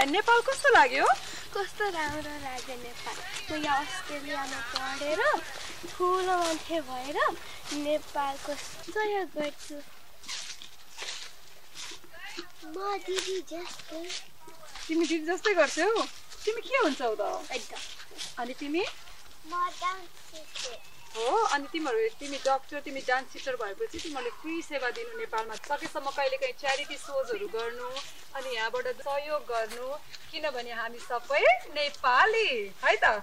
तिमीलाई नेपाल कस्तो लाग्यो? कस्तो राम्रो लाग्यो नेपाल। म यहाँ अस्ट्रेलियामा पढेर ठुलो मान्छे भएर नेपालको सहयोग गर्छु। म दिदी जस्तै। तिमी दिदी जस्तै गर्छौ? तिमी के हुन्छौ त? अनि तिमी? म डान्स टिचर हो। अनि तिमी डाक्टर, तिमी डान्स टिचर भएपछि तिमीले फ्री सेवा दिनु नेपालमा। सकेसम्म कहिलेकाहीँ च्यारिटी सोजहरू गर्नु अनि यहाँबाट सहयोग गर्नु, किनभने हामी सबै नेपाली है त।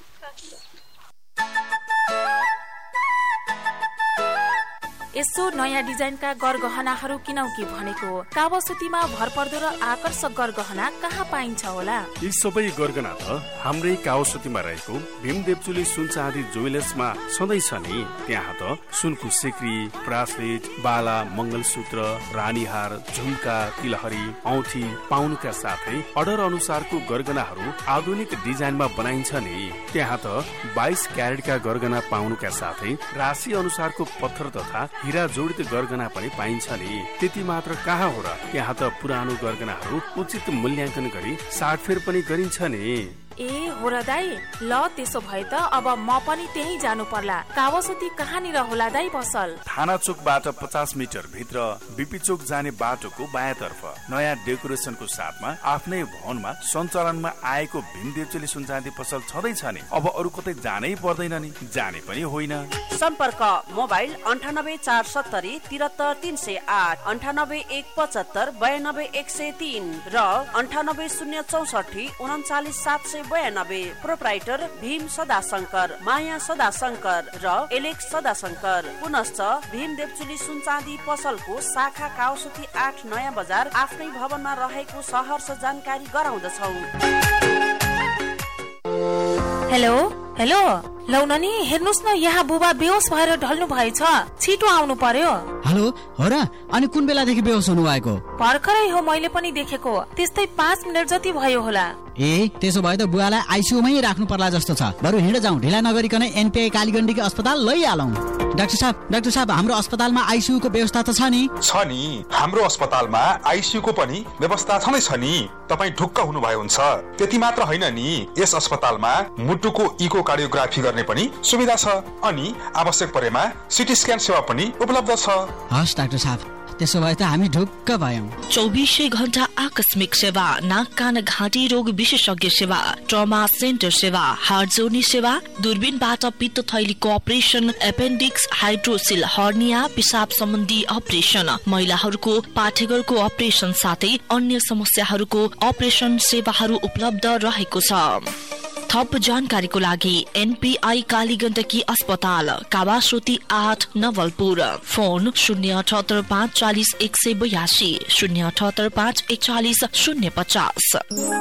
यसो नयाँ डिजाइनका गरगहनाहरू किनौ कि भनेको। कावासुतीमा भरपर्दो र आकर्षक गरगहना कहाँ पाइन्छ होला? यी सबै गरगहना त हाम्रै कावासुतीमा रहेको भीमदेवचुली सुन चाँदी ज्वेलर्समा सधैँ छ नि। त्यहाँ त सुनको सिक्री, ब्रासलेट, बाला, मङ्गलसूत्र, रानीहार, झुम्का, तिलहरी, औँठी पाउनुका साथै अर्डर अनुसारको गरगहनाहरू आधुनिक डिजाइनमा बनाइन्छ नि। त्यहाँ त 22 क्यारेटका गरगहना पाउनुका साथै राशि अनुसारको पत्थर तथा हिरा जोडित गरगहना पनि पाइन्छ नि। त्यति मात्र कहाँ हो र, त्यहाँ त पुरानो गरगहनाहरू उचित मूल्याङ्कन गरी साटफेर पनि गरिन्छ नि। ए हो र दाई, ल त्यसो भए त अब म पनि त्यही जानु पर्ला। कावासुती कहाँनिर होला दाई पसल? थाना चोकबाट 50 मिटर भित्र बीपी चोक जाने बाटोको बायाँतर्फ नयाँ डेकोरेसनको साथमा आफ्नै भवनमा सञ्चालनमा आएको भीमदेवचुली सुनचाँदी पसल छँदैछ नि। अब अरू कतै जानै पर्दैन नि, जाने पनि होइन। सम्पर्क मोबाइल 98 470 73 308, 98 175 92 103 र 98 064 39 792। प्रोप्राइटर भीम सदाशंकर, माया सदाशंकर र एलेक्स सदाशंकर। पुनश्च भीमदेवचुली सुनचाँदी पसलको शाखा कावासुती 8 नयाँ बजार आफ्नै भवनमा रहेको सहर्ष जानकारी गराउँदछौ। हेलो हेलो, लौ नानी हेर्नुस् न, यहाँ बुबा बेहोस भएर ढल्नु भएछ, छिटो आउनु पर्यो। हेलो हो र, अनि कुन बेलादेखि बेहोस हुनु भएको? भर्खरै हो, मैले पनि देखेको, त्यस्तै 5 मिनट जति भयो होला। ए त्यसो भए त बुवालाई आइसियुमै राख्नु पर्ला जस्तो छ। बरु हिँड जाउँ, ढिला नगरिकन एनपीआई कालीगण्डकी अस्पताल लैहालौँ। डाक्टर साहब हाम्रो अस्पतालमा आइसियु को व्यवस्था त छ नि? छ नि, हाम्रो अस्पतालमा आइसियु को पनि व्यवस्था छँदै छ नि। तपाई ढुक्क हुनु भयो हुन्छ। त्यति मात्र होइन नि, यस अस्पतालमा मुटुको इकोकार्डियोग्राफी गर्ने पनि सुविधा छ अनि आवश्यक परेमा सिटी स्क्यान सेवा पनि उपलब्ध छ। हस् डाक्टर साहब, त्यसो भए त हामी ढुक्क भयौं। 24 घण्टा आकस्मिक सेवा, नाक कान घाँटी रोग विशेषज्ञ सेवा, ट्रमा सेन्टर सेवा, हार्ट जोड्ने सेवा, दूरबीनबाट पित्त थैलीको अपरेसन, एपेन्डिक्स, हाइड्रोसिल, हर्निया, पिसाब सम्बन्धी अपरेसन, महिलाहरूको पाठेघरको अपरेसन साथै अन्य समस्याहरूको अपरेसन सेवाहरू उपलब्ध रहेको छ। थप जानकारीको लागि एनपीआई कालीगण्डकी अस्पताल, कावासुती 8 नवलपुर। फोन 078 540 182, 078 541 050।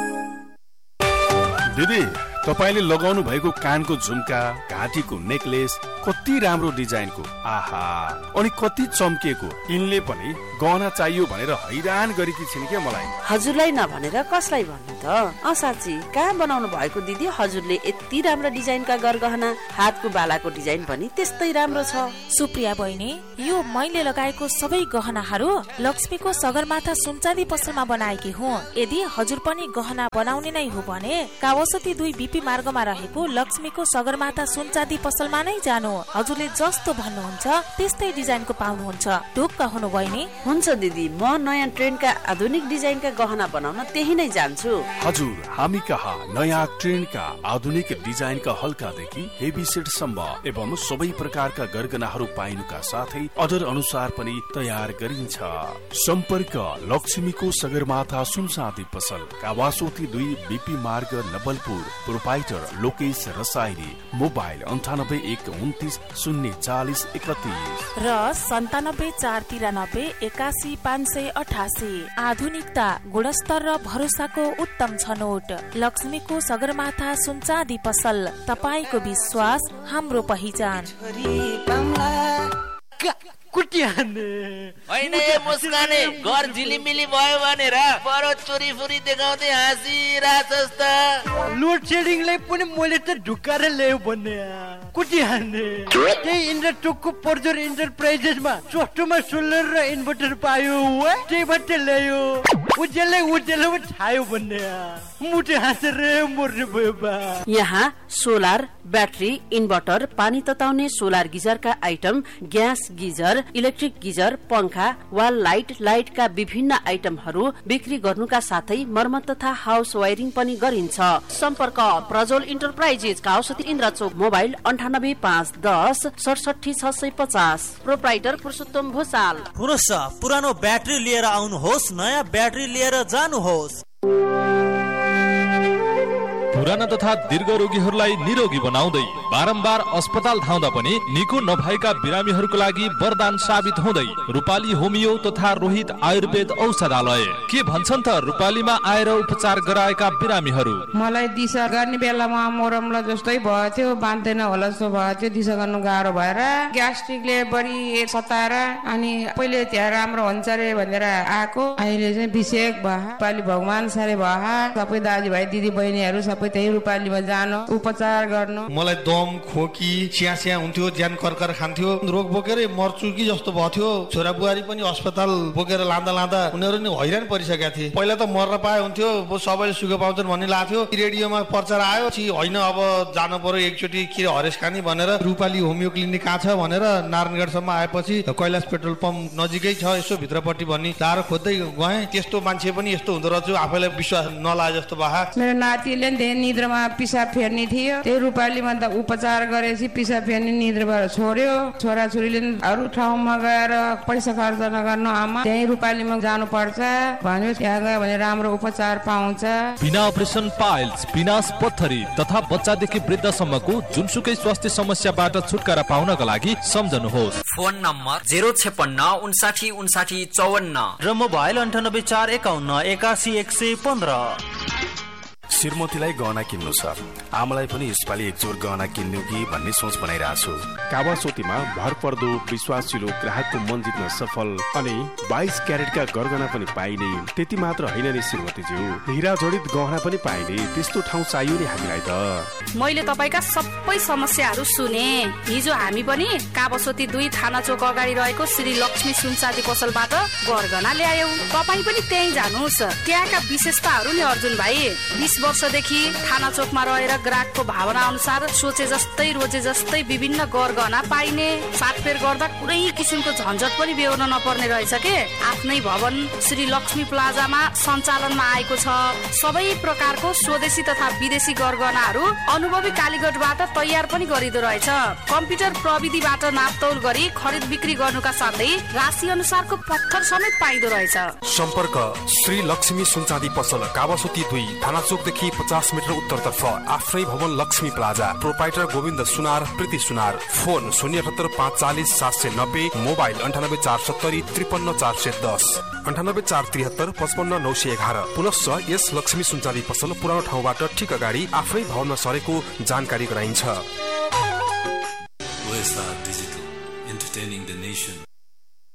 दिदी, तपाईले लगाउनु भएको कानको झुम्का, घाँटीको नेकलेस कति राम्रो डिजाइनको, आहा, अनि कति चम्किएको। यिनले पनि गहना चाहियो भनेर हैरान गरेकी छिन् के मलाई। हजुरलाई नभनेर कसलाई भन्नु त? साँच्ची कहाँ बनाउनु भएको दिदी? हजुरले यति राम्रो डिजाइनका गरगहना, हातको बालाको डिजाइन पनि त्यस्तै राम्रो छ। सुप्रिया बहिनी, यो मैले लगाएको सबै गहनाहरू लक्ष्मीको सगरमाथा सुनचाँदी पसलमा बनाएकी हुँ। यदि हजुर पनि गहना बनाउने नै हो भने कावासुती 2 बीपी मार्गमा रहेको लक्ष्मीको सगरमाथा सुनचाँदी पसलमा नै जानु। हजुरले जस्तो भन्नुहुन्छ त्यस्तै डिजाइनको पाउनुहुन्छ। ढुक्क हुनु बहिनी? हुन्छ दिदी, म नयाँ ट्रेन्डका आधुनिक डिजाइनका गहना बनाउन त्यही नै जान्छु। हजुर, हामी कहाँ नयाँ ट्रेन्डका आधुनिक डिजाइनका हल्कादेखि हेभी सेटसम्म एवं सबै प्रकारका गरगहनाहरू पाइनुका साथै अर्डर अनुसार पनि तयार गरिन्छ। सम्पर्क लक्ष्मीको सगरमाथा सुनचाँदी पसल, कावासुती 2 बीपी मार्ग नवलपुर। प्रोपाइटर लोकेश रसाइली। मोबाइल 98 129 040 31 र 97 493 81 588। आधुनिकता, गुणस्तर र भरोसाको उत्तम छनोट। लक्ष्मीको सगरमाथा सुनचाँदी पसल, तपाईको विश्वास हाम्रो पहिचान। होइन ए मुस्काने घर झिलिमिली भयो भनेर परो चोरी फुरी देखाउँदै हाँसिरहेछस् त। लोड सेडिङलाई पनि मैले त ढुकाएर ल्यायो भन्ने कुटी हान्ने। त्यही इन्द्रटोकको पर्जर इन्टरप्राइजेसमा सस्तोमा सोलर र इन्भर्टर पायो, त्यहीबाट ल्यायो। उजेलले छायो भन्ने मुटे हाँसेर मर्ने भयो बा। यहाँ सोलर, ब्याट्री, इन्भर्टर, पानी तताउने solar गिजरका item, gas geyser, electric geyser, पंखा, वाल लाइट, लाइटका विभिन्न आइटमहरू बिक्री गर्नुका साथै मर्मत तथा हाउस वायरिङ पनि गरिन्छ। सम्पर्क Prajwal enterprises, काउसती Indrachowk, mobile 985110 67650। Proprietor पुरुषोत्तम भोसाल। पुरुष पुरानो ब्याट्री लिएर आउनुहोस्, नयाँ ब्याट्री लिएर जानुहोस्। पुराना तथा दीर्घ रोगीहरूलाई निरोगी बनाउँदै बारम्बार अस्पताल धाउँदा पनि निको नभएका बिरामीहरूको लागि वरदान साबित हुँदै रूपाली होमियो तथा रोहित आयुर्वेद औषधालय। के भन्छन् त रूपालीमा आएर उपचार गराएका बिरामीहरू? मलाई दिशा गर्ने बेलामा मोरमला जस्तै भयो थियो, बाँध्दैन होला जस्तो भयो थियो, दिशा गर्नु गाह्रो भएर ग्यास्ट्रिकले बढी सताएर अनि पहिले त्यहाँ राम्रो हुन्छ रे भनेर आएको, अहिले चाहिँ विषेक भयो। रूपाली भगवान सारे भयो, सबै दाजुभाइ दिदी बहिनीहरू सबै त्यही रूपालीमा जानु उपचार गर्नु। मलाई दम, खोकी, चिया हुन्थ्यो, ज्यान कर्कर खान्थ्यो, रोग बोकेरै मर्छु कि जस्तो भयो थियो। छोरा बुहारी पनि अस्पताल बोकेर लाँदा उनीहरू नि हैरान परिसकेका थिए। पहिला त मर्न पाए हुन्थ्यो, सबैले सुख पाउँछन् भन्ने लाग्थ्यो। रेडियोमा प्रचार आयो कि होइन अब जानु पर्यो एकचोटि के हरेस खानी भनेर रूपाली होमियो क्लिनिक कहाँ छ भनेर नारायणगढसम्म आएपछि कैलाश पेट्रोल पम्प नजिकै छ यसो भित्रपट्टि भन्ने लाएर खोज्दै गएँ। त्यस्तो मान्छे पनि यस्तो हुँदो रहेछ आफैलाई विश्वास नलागे जस्तो भयो। मेरो नातिले निद्रामा पिसाब फेर्ने थियो, त्यही रूपालीमा त उपचार गरेपछि पिसाब फेर्ने निद्राबाट छोड्यो। छोराछोरीले अरू ठाउँमा गएर पैसा खर्च नगर्नु आमा, त्यही रूपालीमा जानु पर्छ भन्यो। त्यहाँ गयो भने राम्रो उपचार पाउँछ। बिना अपरेसन पाइल्स, पिनास, पत्थरी तथा बच्चादेखि वृद्धसम्मको जुनसुकै स्वास्थ्य समस्याबाट छुटकारा पाउनका लागि सम्झनुहोस्। फोन नम्बर 056 59 59 54 र मोबाइल 98 451 81 115। श्रीमतीलाई गहना किन्नु छ, आमालाई पनि यसपालि एक जोर गहना किन्नु कि भन्ने सोच बनाइरहेको छु। कावासोतीमा भरपर्दो विश्वासिलो ग्राहकको मन जित्न सफल अनि 22 क्यारेटका गरगहना पनि पाइने। त्यति मात्र होइन नि श्रीमतीज्यू, हिरा जडित गहना पनि पाइने त्यस्तो ठाउँ चाहियो नि हामीलाई त। मैले तपाईका सबै समस्याहरू सुने। हिजो हामी पनि कावासोती 2 थाना चोक अगाडि रहेको श्री लक्ष्मी सुनचाँदी पसलबाट गरगहना ल्यायौं। तपाईँ पनि त्यहीँ जानुहोस्। त्यहाँका विशेषताहरू नि अर्जुन भाइ, 20 वर्षदेखि थाना चोकमा रहेर ग्राहकको भावना अनुसार सोचे जस्तै रोजे जस्तै विभिन्न गरगहना पाइने। साटफेर गर्दा कुनै किसिमको झन्झट पनि बेहोर्न नपर्ने रहेछ के। आफ्नै भवन श्री लक्ष्मी प्लाजामा सञ्चालनमा आएको छ। सबै प्रकारको स्वदेशी तथा विदेशी गरगहनाहरू अनुभवी कालीगढबाट तयार पनि गरिदो रहेछ। कम्प्युटर प्रविधिबाट नापतौल गरी खरिद बिक्री गर्नुका साथै राशि अनुसारको पत्थर समेत पाइदो रहेछ। सम्पर्क श्री लक्ष्मी सुनचाँदी पसल, कावासोती 2 थाना चोक 50 मिटर उत्तरतर्फ आफ्नै भवन लक्ष्मी प्लाजा। प्रोप्राइटर गोविन्द सुनार, प्रीति सुनार। Phone 078 540 790, mobile 98 470 53 410, 98 473 55 911। पुनश्च यस लक्ष्मी सुनचाँदी पसल पुरानो ठाउँबाट ठिक अगाडि आफ्नै भवनमा सरेको जानकारी गराइन्छ। OSR Digital, entertaining the nation.